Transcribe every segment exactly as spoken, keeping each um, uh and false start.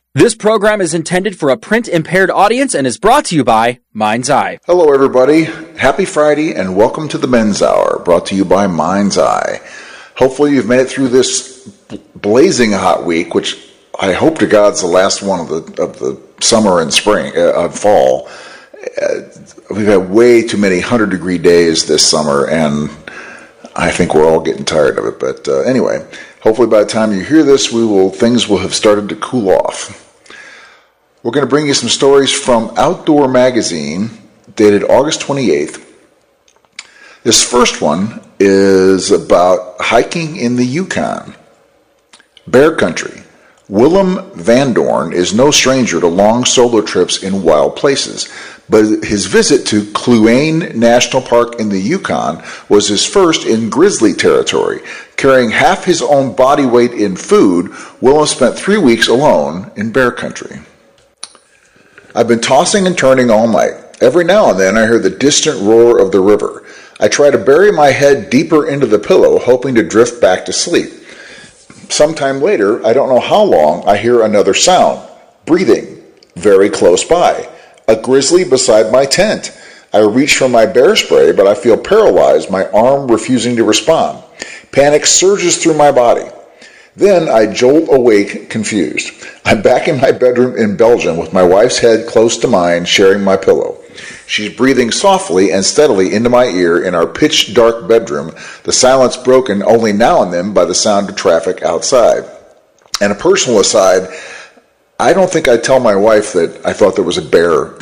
This program is intended for a print-impaired audience and is brought to you by Mind's Eye. Hello, everybody. Happy Friday, and welcome to the Men's Hour, brought to you by Mind's Eye. Hopefully you've made it through this blazing hot week, which I hope to God's the last one of the of the summer and spring, uh, of fall. Uh, we've had way too many hundred-degree days this summer, and I think we're all getting tired of it. But uh, anyway, hopefully by the time you hear this, we will things will have started to cool off. We're going to bring you some stories from Outdoor Magazine, dated August twenty-eighth. This first one is about hiking in the Yukon. Bear Country. Willem Van Dorn is no stranger to long solo trips in wild places, but his visit to Kluane National Park in the Yukon was his first in grizzly territory. Carrying half his own body weight in food, Willem spent three weeks alone in bear country. I've been tossing and turning all night. Every now and then I hear the distant roar of the river. I try to bury my head deeper into the pillow, hoping to drift back to sleep. Sometime later, I don't know how long, I hear another sound. Breathing. Very close by. A grizzly beside my tent. I reach for my bear spray, but I feel paralyzed, my arm refusing to respond. Panic surges through my body. Then I jolt awake, confused. I'm back in my bedroom in Belgium with my wife's head close to mine, sharing my pillow. She's breathing softly and steadily into my ear in our pitch-dark bedroom, the silence broken only now and then by the sound of traffic outside. And a personal aside, I don't think I'd tell my wife that I thought there was a bear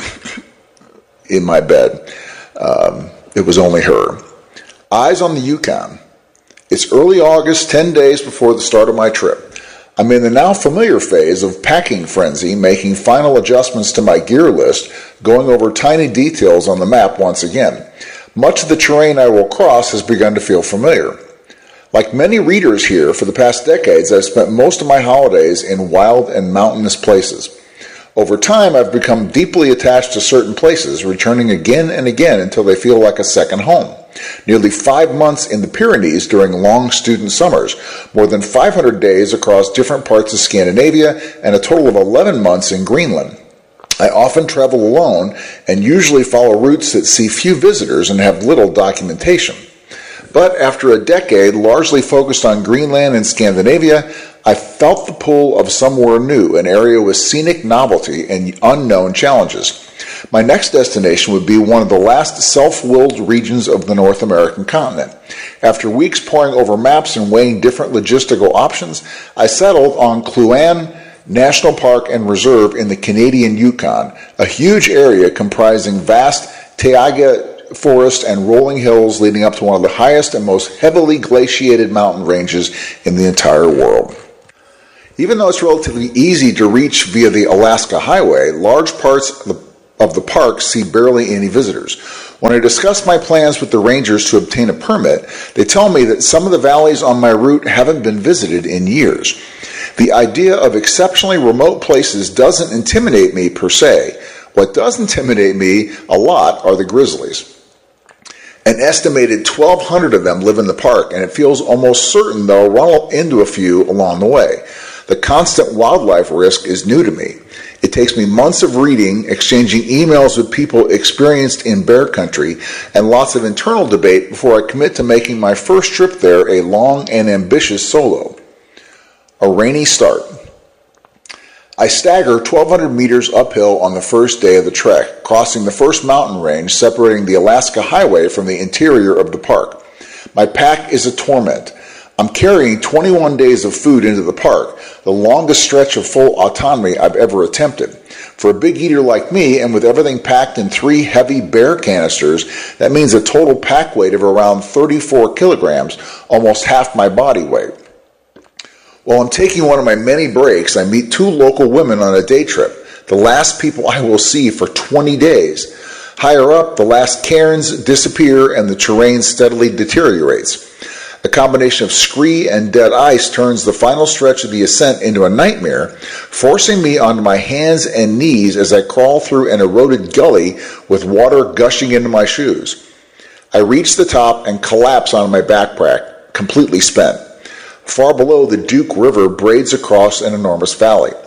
in my bed. Um, it was only her. Eyes on the Yukon. It's early August, ten days before the start of my trip. I'm in the now familiar phase of packing frenzy, making final adjustments to my gear list, going over tiny details on the map once again. Much of the terrain I will cross has begun to feel familiar. Like many readers here, for the past decades, I've spent most of my holidays in wild and mountainous places. Over time, I've become deeply attached to certain places, returning again and again until they feel like a second home. Nearly five months in the Pyrenees during long student summers, more than five hundred days across different parts of Scandinavia, and a total of eleven months in Greenland. I often travel alone and usually follow routes that see few visitors and have little documentation. But after a decade largely focused on Greenland and Scandinavia, I felt the pull of somewhere new, an area with scenic novelty and unknown challenges. My next destination would be one of the last self-willed regions of the North American continent. After weeks poring over maps and weighing different logistical options, I settled on Kluane National Park and Reserve in the Canadian Yukon, a huge area comprising vast taiga forest and rolling hills leading up to one of the highest and most heavily glaciated mountain ranges in the entire world. Even though it's relatively easy to reach via the Alaska Highway, large parts of the of the park see barely any visitors. When I discuss my plans with the rangers to obtain a permit, they tell me that some of the valleys on my route haven't been visited in years. The idea of exceptionally remote places doesn't intimidate me per se. What does intimidate me a lot are the grizzlies. An estimated twelve hundred of them live in the park, and it feels almost certain they'll run into a few along the way. The constant wildlife risk is new to me. It takes me months of reading, exchanging emails with people experienced in bear country, and lots of internal debate before I commit to making my first trip there a long and ambitious solo. A rainy start. I stagger twelve hundred meters uphill on the first day of the trek, crossing the first mountain range separating the Alaska Highway from the interior of the park. My pack is a torment. I'm carrying twenty-one days of food into the park, the longest stretch of full autonomy I've ever attempted. For a big eater like me, and with everything packed in three heavy bear canisters, that means a total pack weight of around thirty-four kilograms, almost half my body weight. While I'm taking one of my many breaks, I meet two local women on a day trip, the last people I will see for twenty days. Higher up, the last cairns disappear and the terrain steadily deteriorates. A combination of scree and dead ice turns the final stretch of the ascent into a nightmare, forcing me onto my hands and knees as I crawl through an eroded gully with water gushing into my shoes. I reach the top and collapse onto my backpack, completely spent. Far below, the Duke River braids across an enormous valley.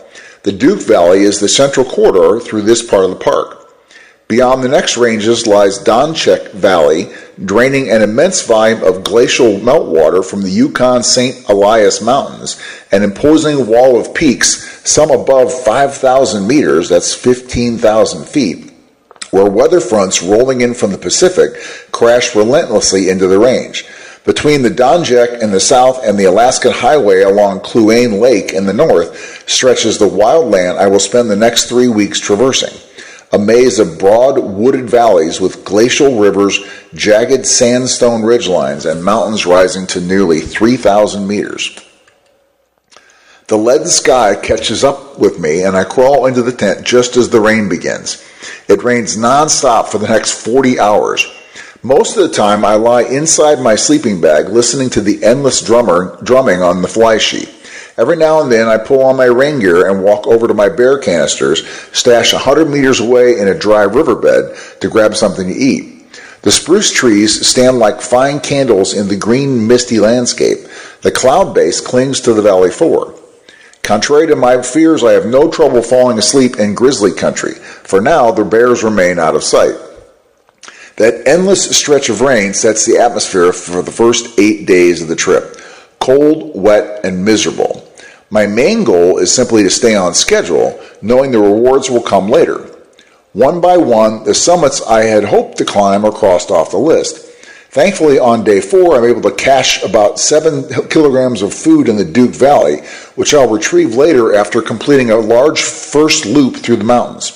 The Duke Valley is the central corridor through this part of the park. Beyond the next ranges lies Donchek Valley, draining an immense volume of glacial meltwater from the Yukon Saint Elias Mountains, an imposing wall of peaks, some above five thousand meters, that's fifteen thousand feet, where weather fronts rolling in from the Pacific crash relentlessly into the range. Between the Donjek in the south and the Alaskan Highway along Kluane Lake in the north stretches the wildland I will spend the next three weeks traversing. A maze of broad, wooded valleys with glacial rivers, jagged sandstone ridgelines, and mountains rising to nearly three thousand meters. The leaden sky catches up with me, and I crawl into the tent just as the rain begins. It rains nonstop for the next forty hours. Most of the time, I lie inside my sleeping bag listening to the endless drummer drumming on the fly sheet. Every now and then I pull on my rain gear and walk over to my bear canisters, stashed one hundred meters away in a dry riverbed, to grab something to eat. The spruce trees stand like fine candles in the green, misty landscape. The cloud base clings to the valley floor. Contrary to my fears, I have no trouble falling asleep in grizzly country. For now, the bears remain out of sight. That endless stretch of rain sets the atmosphere for the first eight days of the trip. Cold, wet, and miserable. My main goal is simply to stay on schedule, knowing the rewards will come later. One by one, the summits I had hoped to climb are crossed off the list. Thankfully, on day four, I'm able to cache about seven kilograms of food in the Duke Valley, which I'll retrieve later after completing a large first loop through the mountains.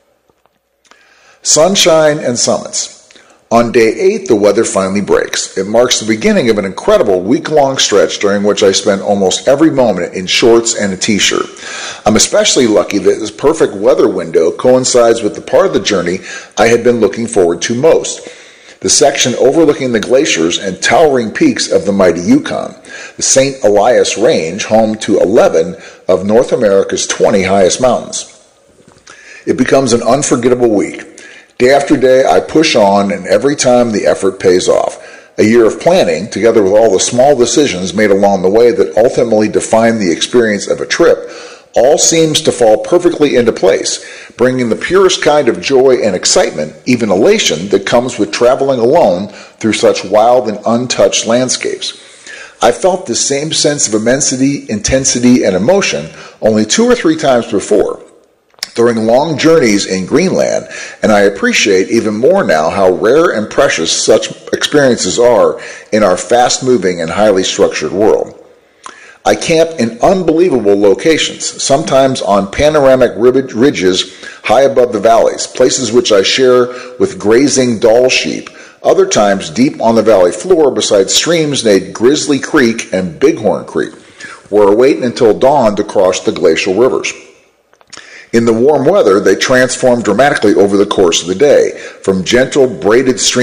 Sunshine and summits. On day eight, the weather finally breaks. It marks the beginning of an incredible week-long stretch during which I spent almost every moment in shorts and a t-shirt. I'm especially lucky that this perfect weather window coincides with the part of the journey I had been looking forward to most. The section overlooking the glaciers and towering peaks of the mighty Yukon, the Saint Elias Range, home to eleven of North America's twenty highest mountains. It becomes an unforgettable week. Day after day, I push on, and every time the effort pays off. A year of planning, together with all the small decisions made along the way that ultimately define the experience of a trip, all seems to fall perfectly into place, bringing the purest kind of joy and excitement, even elation, that comes with traveling alone through such wild and untouched landscapes. I felt the same sense of immensity, intensity, and emotion only two or three times before, during long journeys in Greenland, and I appreciate even more now how rare and precious such experiences are in our fast-moving and highly structured world. I camp in unbelievable locations, sometimes on panoramic ridges high above the valleys, places which I share with grazing Dall sheep, other times deep on the valley floor beside streams named Grizzly Creek and Bighorn Creek, where I wait until dawn to cross the glacial rivers. In the warm weather, they transform dramatically over the course of the day, from gentle braided streams